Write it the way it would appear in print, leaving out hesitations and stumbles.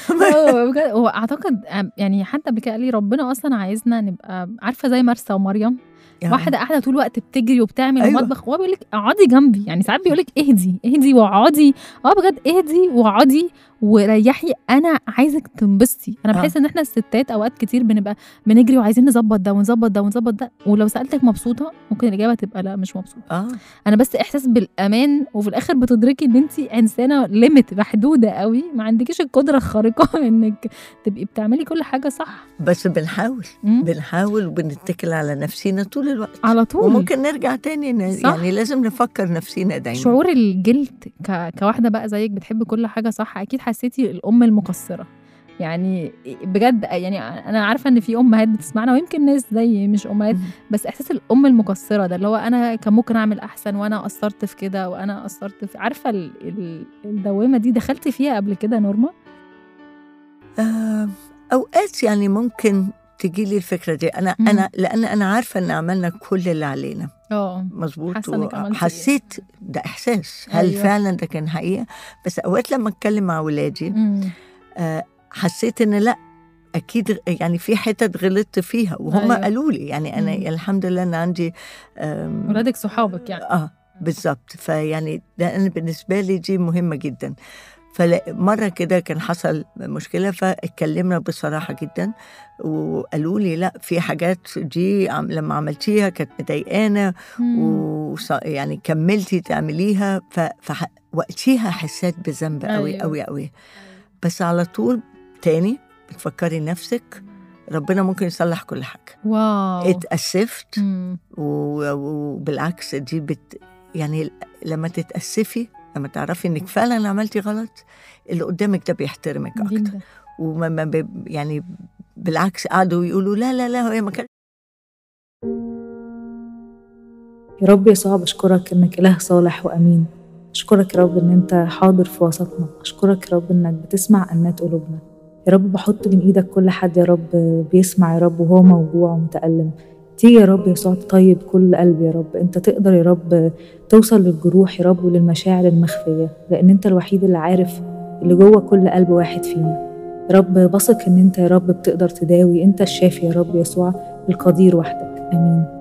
بجد هو أعتقد يعني حتى قبل كده قال لي ربنا أصلًا عايزنا نبقى عارفة زي مرسى ومريم، واحدة قاعدة طول الوقت بتجري وبتعمل أيوه. ومطبخ، وهو بيقول لِك اقعدي جنبي، يعني ساعات بيقول لِك اهدي واقعدي، بجد اهدي واقعدي وريّحي، أنا عايزِك تنبسطي. أنا باحس إن إحنا الستات أوقات كتير بنبقى بنجري وعايزين نضبّط ده ونضبّط ده ونضبّط ده، ولو سألتِك مبسوطة ممكن الإجابة تبقى لأ مش مبسوطة. أنا بس إحساس بالأمان، وفي الآخر بتدركي إن أنتِ إنسانة limit محدودة أوي، ما عندكيش القدرة الخارقة إنِّك تبقي بتعملي كل حاجة صح. بس بنحاول وبنتكل على نفسينا طول الوقت على طول. وممكن نرجع تاني صح. يعني لازم نفكر نفسينا دايما. شعور الجلد كواحدة بقى زيِّك بتحب كل حاجة صح، أكيد حسيتي الأم المقصرة. يعني بجد يعني أنا عارفة إن في أمهات بتسمعنا ويمكن ناس زيي مش أمهات، بس إحساس الأم المقصرة ده اللي هو أنا كان ممكن أعمل أحسن وأنا قصّرت في كده وأنا قصّرت في عارفة الدوامة دي دخلتِ فيها قبل كده نورما؟ أوقات يعني ممكن تيجي لي الفكرة دي، لأن أنا عارفة إن عملنا كل اللي علينا. مظبوط. حاسة إنِّك عملتِ إيه؟ حسيت ده إحساس، هل فعلا ده كان حقيقة؟ بس أوقات لما أتكلم مع ولادي حسيت إن لأ، أكيد يعني في حتت غلطت فيها وهم قالوا لي، يعني أنا الحمد لله أن عندي ولادك صحابك يعني. بالظبط. فيعني ده أنا بالنسبة لي دي مهمة جدا. فمرة كده كان حصل مشكلة فاتكلمنا بصراحة جدا وقالوا لي لا، في حاجات دي لما عملتيها كانت مضايقانا ويعني كملتي تعمليها. فوقتيها حسيت بذنب قوي قوي قوي. بس على طول تاني بتفكري نفسك ربنا ممكن يصلح كل حاجة. واو. اتأسفت وبالعكس دي يعني لما تتأسفي، لما تعرفي انك فعلا عملتي غلط، اللي قدامك ده بيحترمك اكتر. وما يعني بالعكس قعدوا يقولوا لا لا لا هي ما كانت. يا رب يسوع بشكرك انك اله صالح وامين. اشكرك يا رب ان انت حاضر في وسطنا. اشكرك يا رب انك بتسمع انات قلوبنا. يا رب بحط بين ايدك كل حد يا رب بيسمع يا رب وهو موجوع ومتألم. تيجي يا رب يسوع تطيب كل قلب يا رب. انت تقدر يا رب توصل للجروح يا رب وللمشاعر المخفية، لان انت الوحيد اللي عارف اللي جوه كل قلب واحد فينا. يا رب بثق ان انت يا رب بتقدر تداوي. انت الشافي يا رب يسوع القدير وحدك. امين.